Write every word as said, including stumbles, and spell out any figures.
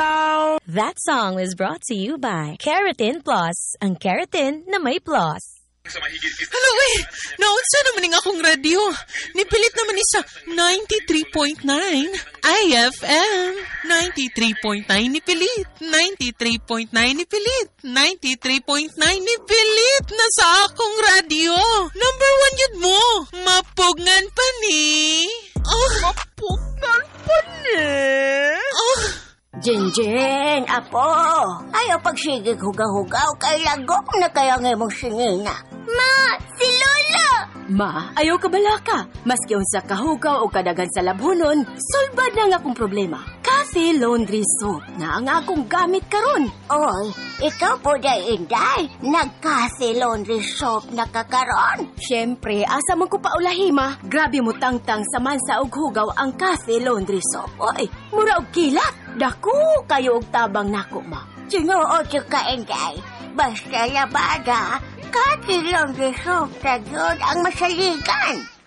down. That song was brought to you by Keratin Plus, ang keratin na may plus. Hello eh, naunsa naman nga akong radyo. Nipilit naman ni sa ninety-three point nine I F M. ninety-three point nine nipilit. ninety-three point nine nipilit. ninety-three point nine nipilit na sa akong radyo. Number one yun mo. Mapugngan pa ni. Oh. Mapugngan pa ni. Oh. Jinjin, apo. Ayaw pagsigig hugaw-hugaw kay lagok na kaya nga mong singina. Ma, si Lola! Ma, ayaw ka balaka. Maski unsa kahugaw o kadagan sa labhonon, sulbad na nga akong problema. Cafe Laundry Soap na ang akong gamit karon. Oy, ikaw po da inday. Nag-Cafe Laundry Soap na kakaron. Siyempre, asa man ko paulahima, grabe mo tangtang sa mansa og hugaw ang Cafe Laundry Soap. Oy, mura og kilat. Daku kayo og tabang nako, ma. Sinuod yung ka inday. Basta labada, Cafe Laundry Soap na yun ang masaligan.